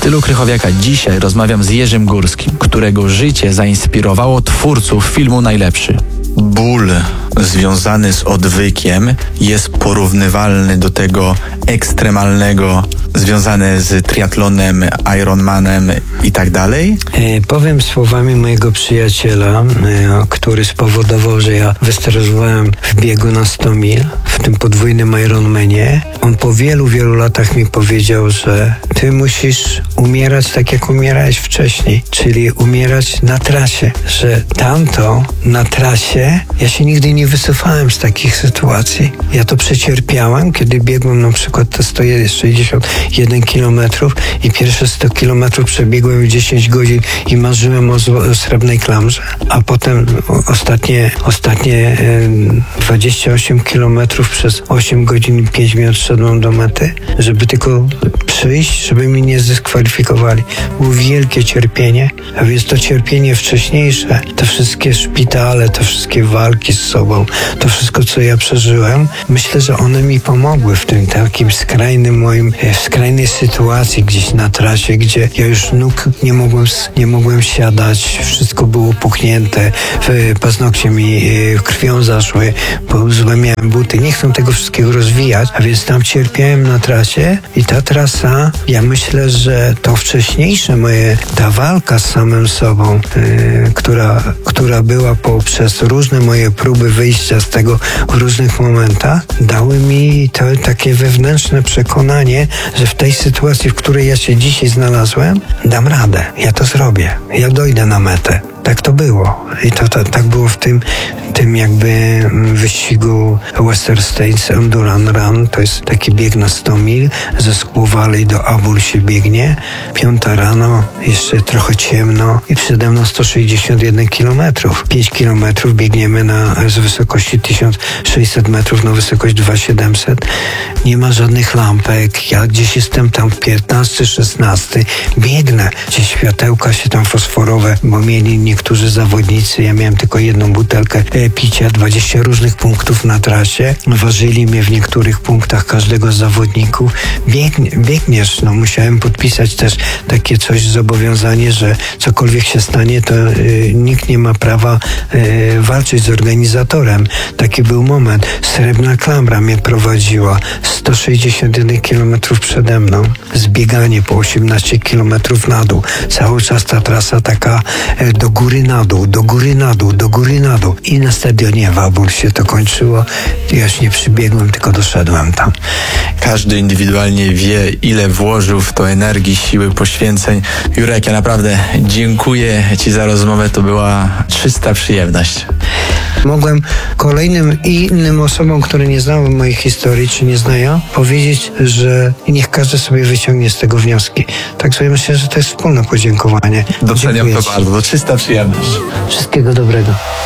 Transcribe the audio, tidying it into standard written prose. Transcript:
stylu Krychowiaka dzisiaj rozmawiam z Jerzym Górskim, którego życie zainspirowało twórców filmu Najlepszy. Ból związany z odwykiem jest porównywalny do tego ekstremalnego, związane z triatlonem, Ironmanem i tak dalej? Powiem słowami mojego przyjaciela, który spowodował, że ja wystartowałem w biegu na 100 mil, w tym podwójnym Ironmanie. On po wielu, wielu latach mi powiedział, że ty musisz umierać tak, jak umierałeś wcześniej, czyli umierać na trasie, że tamto na trasie, ja się nigdy nie wycofałem z takich sytuacji. Ja to przecierpiałem, kiedy biegłem na przykład te 161 kilometrów i pierwsze 100 kilometrów przebiegłem w 10 godzin i marzyłem o srebrnej klamrze, a potem ostatnie 28 kilometrów przez 8 godzin i 5 minut szedłem do mety, żeby tylko przyjść, żeby mnie nie zdyskwalifikowali. Było wielkie cierpienie, a więc to cierpienie wcześniejsze, te wszystkie szpitale, te wszystkie walki z sobą, to wszystko, co ja przeżyłem, myślę, że one mi pomogły w tym takim skrajnej sytuacji gdzieś na trasie, gdzie ja już nóg nie mogłem siadać, wszystko było puchnięte, paznokcie mi krwią zaszły, bo złe miałem buty. Nie chcę tego wszystkiego rozwijać, a więc tam cierpiałem na trasie i ta trasa, ja myślę, że to wcześniejsze ta walka z samym sobą, która była poprzez różne moje próby wyjścia z tego w różnych momentach, dały mi to takie wewnętrzne przekonanie, że w tej sytuacji, w której ja się dzisiaj znalazłem, dam radę. Ja to zrobię. Ja dojdę na metę. Tak to było. I tak było w tym jakby wyścigu Western States Endurance Run. To jest taki bieg na 100 mil. Ze Squaw Valley do Abul się biegnie. 5 rano, jeszcze trochę ciemno i przede mną 161 kilometrów. 5 kilometrów biegniemy z wysokości 1600 metrów na wysokość 2700. Nie ma żadnych lampek. Ja gdzieś jestem tam 15, 16. Biegnę. Gdzieś światełka się tam fosforowe, bo mieli niektórzy zawodnicy. Ja miałem tylko jedną butelkę picia, 20 różnych punktów na trasie. Ważyli mnie w niektórych punktach każdego z zawodników. Biegniesz, musiałem podpisać też takie zobowiązanie, że cokolwiek się stanie, to nikt nie ma prawa walczyć z organizatorem. Taki był moment. Srebrna klamra mnie prowadziła. 161 km przede mną. Zbieganie po 18 km na dół. Cały czas ta trasa taka do góry na dół, do góry na dół, do góry na dół. I na stadionie w Abul się to kończyło. Ja już nie przybiegłem, tylko doszedłem tam. Każdy indywidualnie wie, ile włożył w to energii, siły, poświęceń. Jurek, ja naprawdę dziękuję Ci za rozmowę. To była czysta przyjemność. Mogłem kolejnym i innym osobom, które nie znały mojej historii, czy nie znają, powiedzieć, że niech każdy sobie wyciągnie z tego wnioski. Tak sobie myślę, że to jest wspólne podziękowanie. Doceniam to bardzo. Czysta przyjemność. Wszystkiego dobrego.